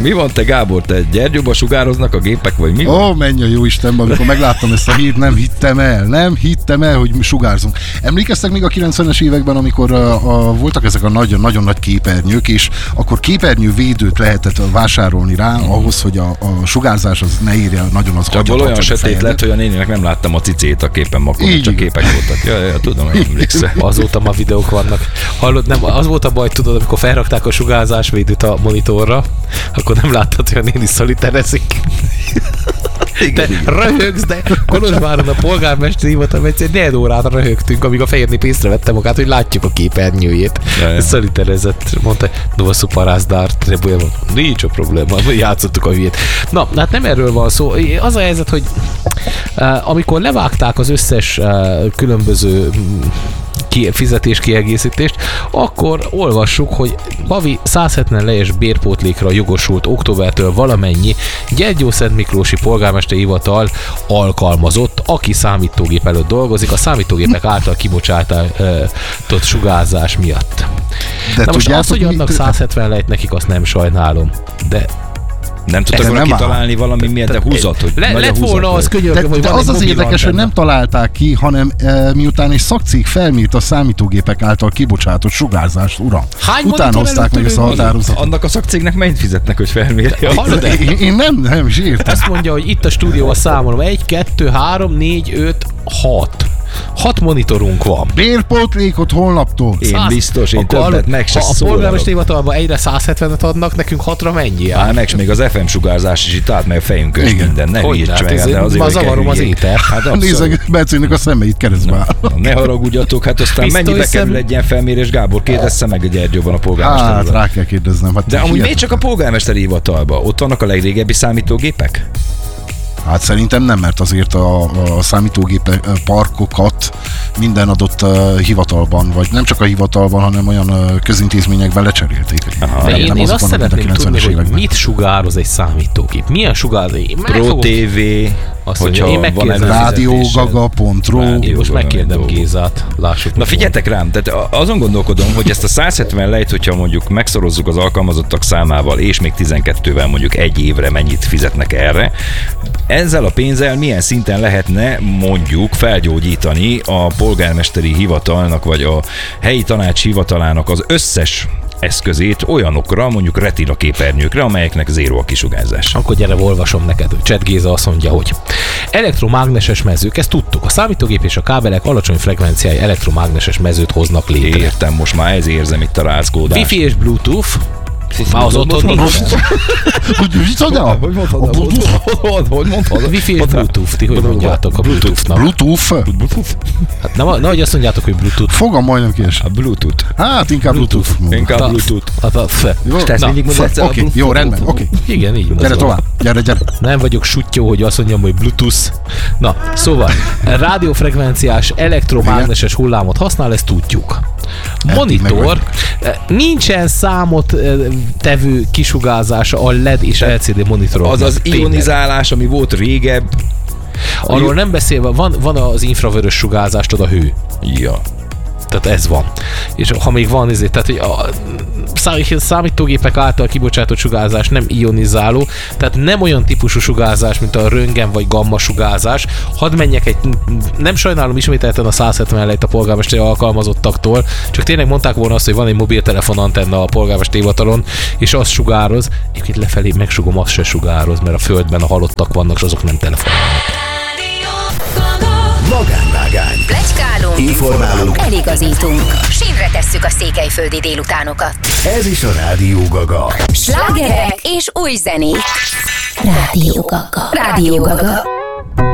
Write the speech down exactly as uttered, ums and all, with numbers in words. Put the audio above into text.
Mi van te, Gábor? Te Gyergyóba sugároznak a gépek, vagy mi van? Ó, menj a jó Istenbe, amikor megláttam ezt a hírt, nem hittem el, nem hittem el, hogy mi sugárzunk. Emlékeztek még a kilencvenes években, amikor a, a, voltak ezek a nagyon-nagyon nagy képernyők, és akkor képernyővédőt lehetett vásárolni rá, ahhoz, hogy a, a sugárzás az ne érje nagyon az agyat. Csak olyan sötét lett, hogy a néninek nem láttam a cicét a képen makon, csak képek voltak. Ja, ja, tudom, hogy emlékszem. Azóta ma videók vannak. Hallod, nem, az volt a baj, tudod, amikor felrakták a sugárzásvédőt a monitorra, akkor nem láttad, hogy a néni szoliterezik. De röhögsz, de Kolozsváron a polgármester hivatal, egyszer négy órát röhögtünk, amíg a fehér nép észrevette magát, hogy látjuk a képernyőjét. Szoliterezett, mondta, no, szuparázdár, nincs a probléma, játszottuk a hülyét. Na, hát nem erről van szó. Az a helyzet, hogy uh, amikor levágták az összes uh, különböző fizetés kiegészítést, akkor olvassuk, hogy havi száz hetven lejes bérpótlékra jogosult októbertől valamennyi Gyergyó-Szentmiklósi polgármesteri hivatal alkalmazott, aki számítógép előtt dolgozik, a számítógépek által kibocsátott sugárzás miatt. De na most az, hogy adnak száz hetven lejt nekik, azt nem sajnálom, de nem tudtak volna kitalálni valami milyen, de húzat, hogy le, lett volna az könyörgöm, hogy de az az érdekes, hogy nem találták ki, hanem e, miután egy szakcég felmért a számítógépek által kibocsátott sugárzást, uram. Hány utána hozták meg ezt a határozatot. Annak a szakcégnek mennyit fizetnek, hogy felmérje? Én, én nem, nem is értem. Azt mondja, hogy itt a stúdióban számolom. Egy, kettő, három, négy, öt, hat. Hat monitorunk van. Bérpótlékot holnaptól. Én száz, biztos, én többet meg se szólok. A polgármesteri hivatalban egyre száz hetvenet adnak, nekünk hatra mennyi? Á, meg még az ef em sugárzás is itt át, meg a fejünkön is minden. Ne hülyíts meg, de azért, ma zavarom az éter. Hát nézzek, Bercének a szemeit keresztbe áll. Ne haragudjatok, hát aztán mennyibe kerül egy ilyen felmérés, Gábor? Kérdezze meg a Gyergyóban a polgármesteri hivatalban. Hát rá kell kérdeznem. De amúgy miért csak a polgármesteri hivatalban? Ott vannak a legrégebbi számítógépek? Hát szerintem nem, mert azért a, a számítógép parkokat minden adott uh, hivatalban, vagy nem csak a hivatalban, hanem olyan uh, közintézményekben lecserélték. Aha, én, én azt szeretném tudni, hogy mit sugároz egy számítógép. Milyen sugároz? Pro té vé, hogyha én megkérdezem. rádiógaga pont ro. Én most megkérdem Gézát. Lássuk. Na figyeljetek rám, tehát azon gondolkodom, hogy ezt a száz hetven lejt, hogyha mondjuk megszorozzuk az alkalmazottak számával, és még tizenkettővel mondjuk egy évre mennyit fizetnek erre, ezzel a pénzzel milyen szinten lehetne mondjuk felgyógyítani a polgármesteri hivatalnak, vagy a helyi tanács hivatalának az összes eszközét olyanokra, mondjuk retina képernyőkre, amelyeknek zéró a kisugárzás. Akkor gyere, olvasom neked. Csed Géza azt mondja, hogy elektromágneses mezők, ezt tudtuk. A számítógép és a kábelek alacsony frekvenciái elektromágneses mezőt hoznak létre. Értem, most már ez érzem itt a rázkódást. Wi-Fi és Bluetooth. Már az otthon nincs. Hogy mondtad? Hogy mondtad? Hogy mondtad? Wi-Fi és Bluetooth, ti hogy mondjátok a Bluetooth-nak? Bluetooth? Hát nem, nehogy azt mondjátok, hogy Bluetooth. Fogam majdnem kies. A Bluetooth. Hát inkább Bluetooth. Inkább Bluetooth. Te mindig mondod egyszer a Bluetooth. Jó, rendben, oké. Igen, így Gyere tovább, gyere, gyere. Nem vagyok suttyó, hogy azt mondjam, hogy Bluetooth. Na, szóval, rádiófrekvenciás elektromágneses hullámot használ, ezt tudjuk. Monitor, nincsen számot tevő kisugárzása a led és el cé dé monitorok. Az az ionizálás, ami volt régebb. Arról nem beszélve, van, van az infravörös sugárzás, tudod, a hő. Ja. Tehát ez van. És ha még van ezért, tehát hogy a számítógépek által kibocsátott sugárzás nem ionizáló, tehát nem olyan típusú sugárzás, mint a röntgen vagy gamma sugárzás. Hadd menjek egy, nem sajnálom ismételten a száz hetven lejt a polgármesteri alkalmazottaktól, csak tényleg mondták volna azt, hogy van egy mobiltelefon antenna a polgármesteri hivatalon, és az sugároz, egyébként lefelé megsugom, az se sugároz, mert a földben a halottak vannak, és azok nem telefonálnak. Magánvágány. Pletykálunk. Informálunk. Eligazítunk. Sínre tesszük a székelyföldi délutánokat. Ez is a Rádió Gaga. Slágerek és új zenék. Rádió Gaga. Rádió Gaga.